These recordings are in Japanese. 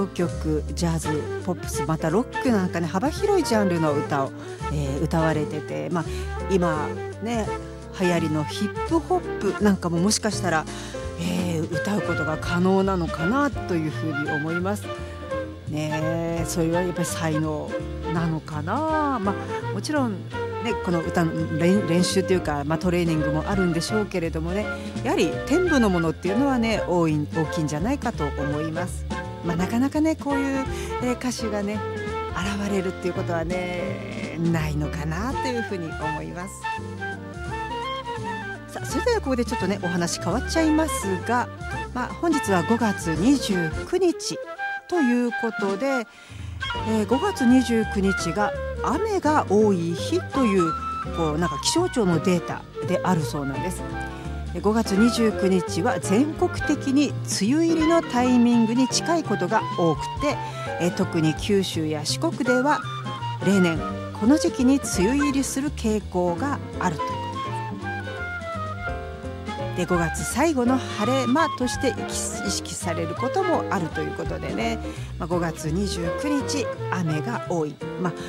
曲、ジャズ、ポップス、またロックなんかね、幅広いジャンルの歌を、歌われてて、今ね流行りのヒップホップなんかももしかしたら、歌うことが可能なのかなというふうに思いますね。それはやっぱり才能なのかな。もちろんね、この歌の練習というか、トレーニングもあるんでしょうけれどもね、やはり天賦のものっていうのはね大きいんじゃないかと思います。なかなかねこういう歌手がね現れるっていうことはねないのかなというふうに思います。さあ、それではここでちょっとねお話変わっちゃいますが、本日は5月29日ということで、5月29日が雨が多い日というなんか気象庁のデータであるそうなんです。5月29日は全国的に梅雨入りのタイミングに近いことが多くて、特に九州や四国では例年この時期に梅雨入りする傾向があるということで、5月最後の晴れ間として意識されることもあるということでね、5月29日雨が多い、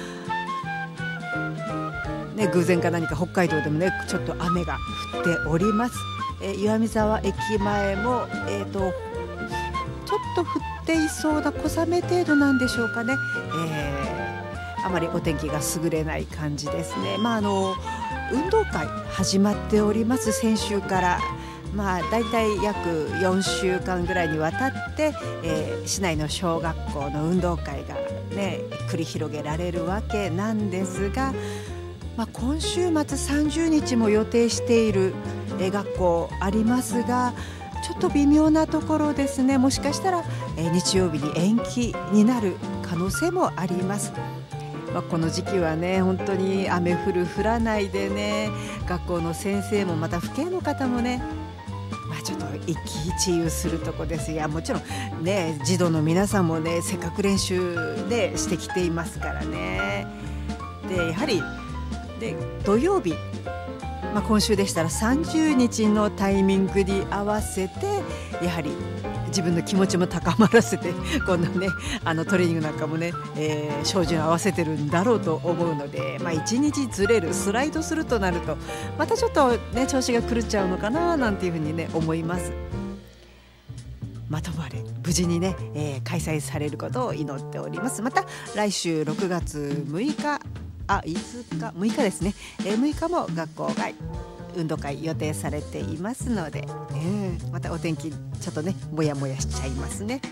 偶然か何か北海道でもねちょっと雨が降っております。岩見沢駅前も、ちょっと降っていそうな小雨程度なんでしょうかね。あまりお天気が優れない感じですね。運動会始まっております。先週からだいたい約4週間ぐらいにわたって、市内の小学校の運動会がね繰り広げられるわけなんですが、今週末30日も予定している学校ありますが、ちょっと微妙なところですね。もしかしたら日曜日に延期になる可能性もあります。この時期はね本当に雨降る降らないでね、学校の先生もまた父兄の方もねちょっと一喜一憂するとこです。いやもちろんね児童の皆さんもねせっかく練習でしてきていますからね。でやはりで土曜日、今週でしたら30日のタイミングに合わせてやはり自分の気持ちも高まらせてこんなねトレーニングなんかもね、照準合わせてるんだろうと思うので、1日ずれるスライドするとなるとまたちょっとね調子が狂っちゃうのかななんていうふうにね思います。ともあれ無事にね、開催されることを祈っております。また来週6月6日6日ですね、6日も学校外運動会予定されていますので、またお天気ちょっとねもやもやしちゃいますね。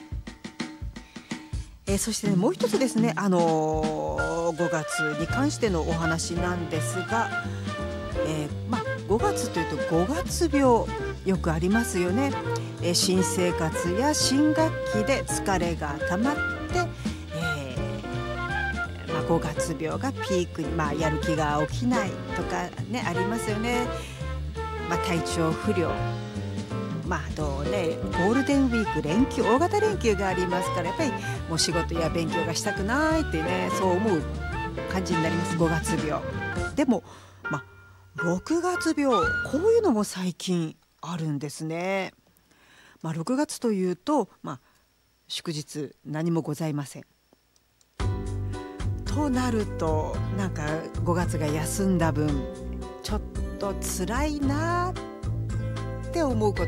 そしてねもう一つですね、5月に関してのお話なんですが、5月というと5月病よくありますよね。新生活や新学期で疲れが溜まって、5月病がピークに、やる気が起きないとかねありますよね。体調不良、あとねゴールデンウィーク連休、大型連休がありますから、やっぱりもう仕事や勉強がしたくないってねそう思う感じになります。5月病でも6月病、こういうのも最近あるんですね。6月というと、祝日何もございませんとなると、なんか5月が休んだ分ちょっと辛いなって思うこと、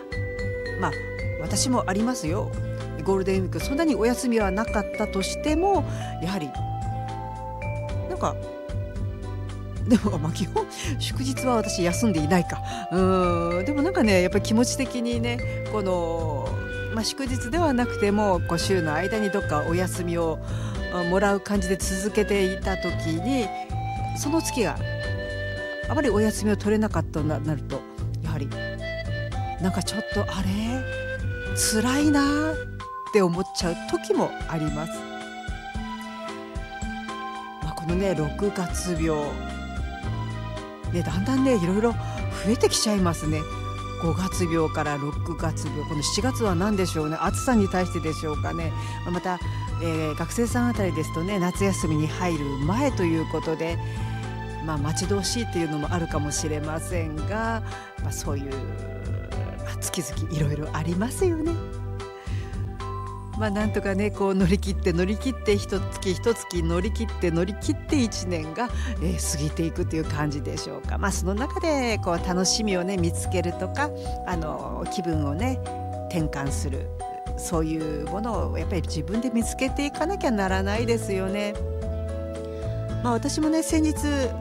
私もありますよ。ゴールデンウィークそんなにお休みはなかったとしても、やはりなんかでも基本祝日は私休んでいないか。でもなんかねやっぱり気持ち的にねこの、祝日ではなくても週の間にどっかお休みをもらう感じで続けていた時に、その月があまりお休みを取れなかったとなると、やはりなんかちょっとあれ辛いなって思っちゃう時もあります。このね6月病ね、だんだんねいろいろ増えてきちゃいますね。5月病から6月病、この7月は何でしょうね。暑さに対してでしょうかね。また、学生さんあたりですとね夏休みに入る前ということで、待ち遠しいっていうのもあるかもしれませんが、そういう、月々いろいろありますよね。 なんとかねこう乗り切って一月一月乗り切って1年が、過ぎていくという感じでしょうか。その中でこう楽しみをね見つけるとか気分をね転換する、そういうものをやっぱり自分で見つけていかなきゃならないですよね。私もね先日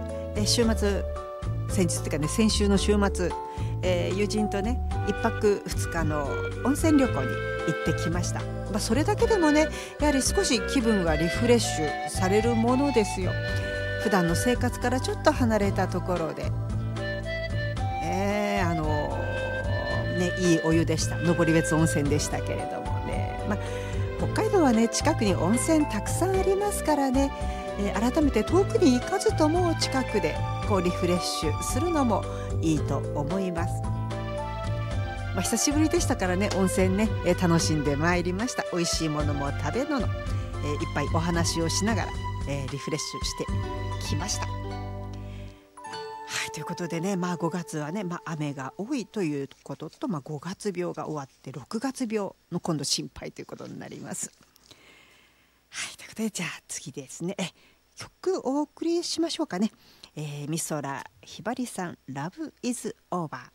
っていうかね先週の週末、友人とね1泊2日の温泉旅行に行ってきました。それだけでもねやはり少し気分がリフレッシュされるものですよ。普段の生活からちょっと離れたところで、いいお湯でした。登別温泉でしたけれどもね、北海道はね近くに温泉たくさんありますからね、改めて遠くに行かずとも近くでこうリフレッシュするのもいいと思います。久しぶりでしたからね温泉ね、楽しんでまいりました。美味しいものも食べ物、いっぱいお話をしながら、リフレッシュしてきました。ということでね、5月はね、雨が多いということと、5月病が終わって6月病の今度心配ということになります。ということでじゃあ次ですね、曲お送りしましょうかね。美空ひばりさん Love is over。